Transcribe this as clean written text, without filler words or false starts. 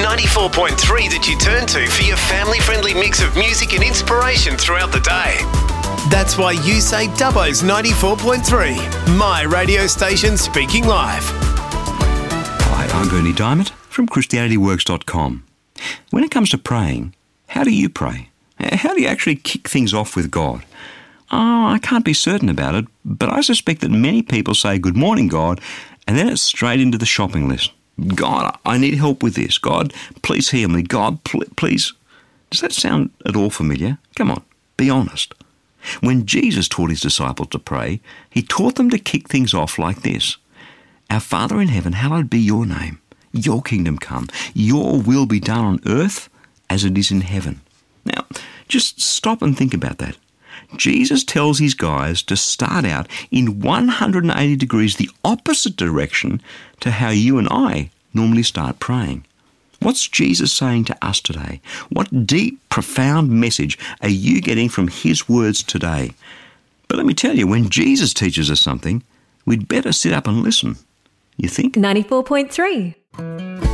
94.3 that you turn to for your family-friendly mix of music and inspiration throughout the day. That's why you say Dubbo's 94.3, my radio station speaking live. Hi, I'm Bernie Diamond from ChristianityWorks.com. When it comes to praying, how do you pray? How do you actually kick things off with God? Oh, I can't be certain about it, but I suspect that many people say, "Good morning, God," and then it's straight into the shopping list. God, I need help with this. God, please heal me. God, please. Does that sound at all familiar? Come on, be honest. When Jesus taught his disciples to pray, he taught them to kick things off like this. Our Father in heaven, hallowed be your name. Your kingdom come. Your will be done on earth as it is in heaven. Now, just stop and think about that. Jesus tells his guys to start out in 180 degrees the opposite direction to how you and I normally start praying. What's Jesus saying to us today? What deep, profound message are you getting from his words today? But let me tell you, when Jesus teaches us something, we'd better sit up and listen. You think? 94.3.